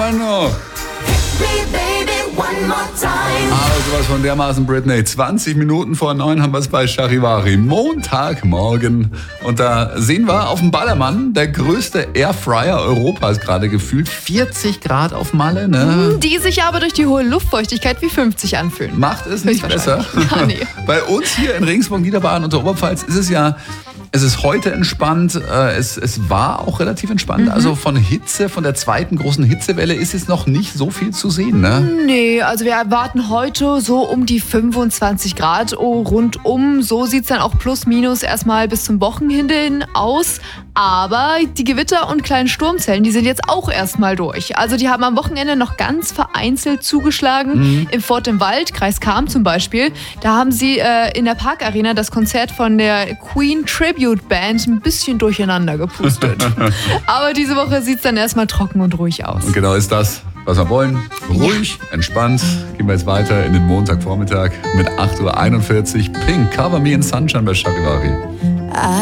immer noch. Aber sowas von dermaßen Britney. 20 Minuten vor 9 haben wir es bei Charivari. Montagmorgen. Und da sehen wir auf dem Ballermann, der größte Airfryer Europas gerade gefühlt. 40 Grad auf Malle, ne? Die sich aber durch die hohe Luftfeuchtigkeit wie 50 anfühlen. Macht es nicht besser. Ja, nee. Bei uns hier in Regensburg, Niederbayern und der Oberpfalz ist es ja... Es ist heute entspannt, es war auch relativ entspannt. Also von Hitze, von der zweiten großen Hitzewelle ist es noch nicht so viel zu sehen, ne? Nee, also wir erwarten heute so um die 25 Grad rundum. So sieht es dann auch plus minus erstmal bis zum Wochenende hin aus. Aber die Gewitter und kleinen Sturmzellen, die sind jetzt auch erstmal durch. Also die haben am Wochenende noch ganz vereinzelt zugeschlagen. Im Fort im Wald, Kreis Cham zum Beispiel, da haben sie in der Parkarena das Konzert von der Queen Tribute Band ein bisschen durcheinander gepustet. Aber diese Woche sieht es dann erstmal trocken und ruhig aus. Und genau ist das, was wir wollen. Ruhig, entspannt. Gehen wir jetzt weiter in den Montagvormittag mit 8:41 Uhr. Pink, Cover Me in Sunshine bei Charivari.